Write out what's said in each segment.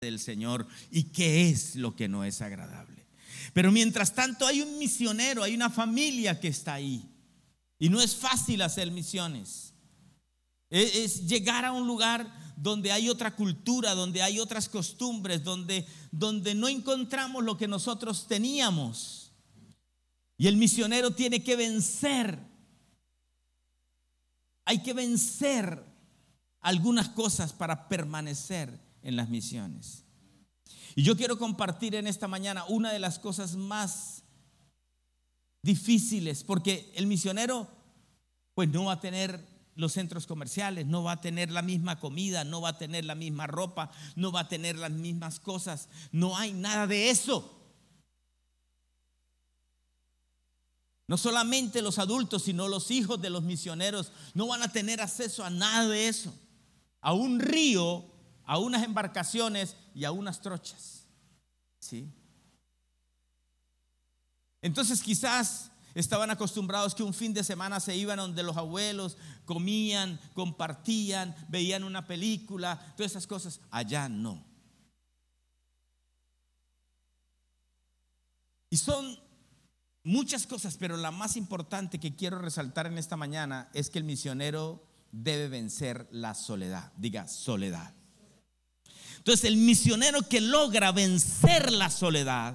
del Señor y qué es lo que no es agradable. Pero mientras tanto hay un misionero, hay una familia que está ahí. Y no es fácil hacer misiones. Es llegar a un lugar donde hay otra cultura, donde hay otras costumbres, donde no encontramos lo que nosotros teníamos. Y el misionero tiene que vencer. Hay que vencer algunas cosas para permanecer en las misiones. Y yo quiero compartir en esta mañana una de las cosas más difíciles, porque el misionero pues no va a tener los centros comerciales, no va a tener la misma comida, no va a tener la misma ropa, no va a tener las mismas cosas, no hay nada de eso. No solamente los adultos, sino los hijos de los misioneros no van a tener acceso a nada de eso, a un río, a unas embarcaciones y a unas trochas, ¿sí? Entonces quizás estaban acostumbrados que un fin de semana se iban donde los abuelos, comían, compartían, veían una película, todas esas cosas. Allá no. Y son muchas cosas, pero la más importante que quiero resaltar en esta mañana es que el misionero debe vencer la soledad. Diga, soledad. Entonces el misionero que logra vencer la soledad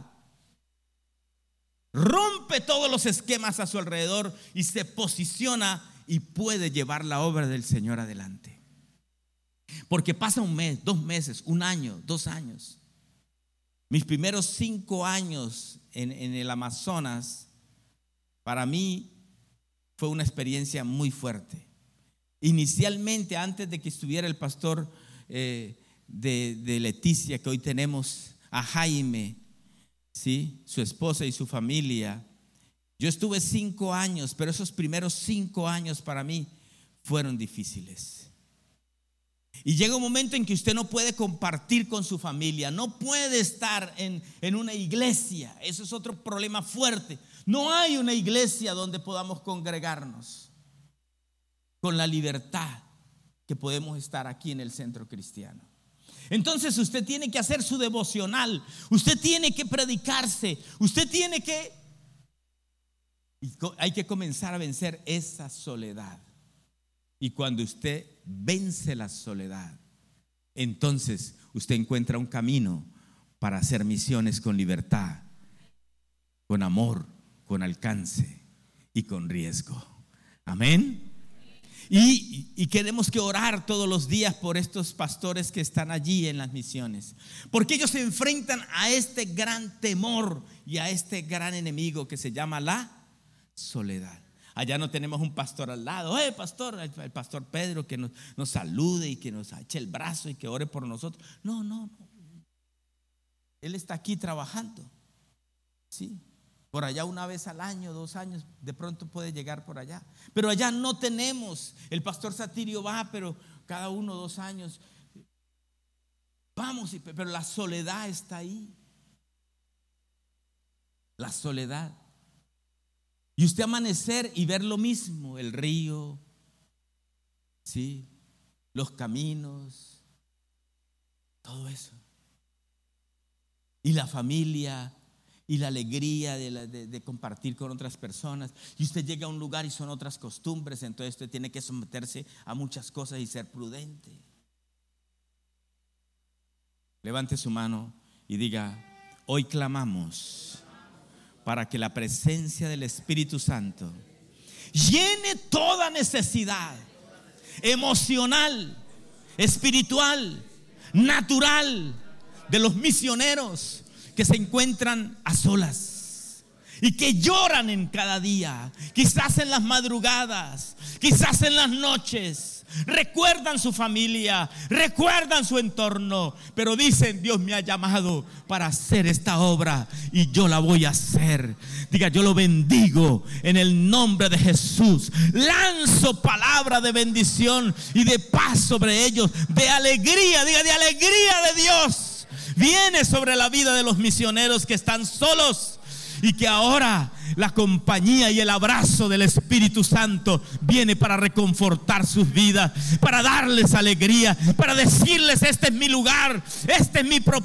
rompe todos los esquemas a su alrededor y se posiciona y puede llevar la obra del Señor adelante. Porque pasa un mes, 2 meses, 1 año, 2 años. Mis primeros 5 años en el Amazonas, para mí fue una experiencia muy fuerte. Inicialmente, antes de que estuviera el pastor de Leticia, que hoy tenemos a Jaime, ¿sí? Su esposa y su familia. Yo estuve 5 años, pero esos primeros 5 años para mí fueron difíciles. Y llega un momento en que usted no puede compartir con su familia, no puede estar en una iglesia. Eso es otro problema fuerte. No hay una iglesia donde podamos congregarnos con la libertad que podemos estar aquí en el centro cristiano. Entonces usted tiene que hacer su devocional, usted tiene que predicarse, usted tiene que, hay que comenzar a vencer esa soledad. Y cuando usted vence la soledad, entonces usted encuentra un camino para hacer misiones con libertad, con amor, con alcance y con riesgo. Amén. Y queremos que orar todos los días por estos pastores que están allí en las misiones, porque ellos se enfrentan a este gran temor y a este gran enemigo que se llama la soledad. Allá no tenemos un pastor al lado, pastor, el pastor Pedro que nos salude y que nos eche el brazo y que ore por nosotros. No. Él está aquí trabajando, ¿sí? Por allá 1 vez al año, 2 años, de pronto puede llegar por allá. Pero allá no tenemos. El pastor Satirio va, pero cada 1 o 2 años. Vamos, pero la soledad está ahí. La soledad. Y usted amanecer y ver lo mismo, el río, ¿sí? Los caminos, todo eso. Y la familia. Y la alegría de compartir con otras personas. Y usted llega a un lugar y son otras costumbres. Entonces usted tiene que someterse a muchas cosas y ser prudente. Levante su mano y diga: hoy clamamos para que la presencia del Espíritu Santo llene toda necesidad emocional, espiritual, natural de los misioneros que se encuentran a solas y que lloran en cada día, quizás en las madrugadas, quizás en las noches. Recuerdan su familia, recuerdan su entorno, pero dicen: Dios me ha llamado para hacer esta obra y yo la voy a hacer. Diga: yo lo bendigo en el nombre de Jesús. Lanzo palabra de bendición y de paz sobre ellos, de alegría. Diga: de alegría de Dios viene sobre la vida de los misioneros que están solos, y que ahora la compañía y el abrazo del Espíritu Santo viene para reconfortar sus vidas, para darles alegría, para decirles: este es mi lugar, este es mi propósito.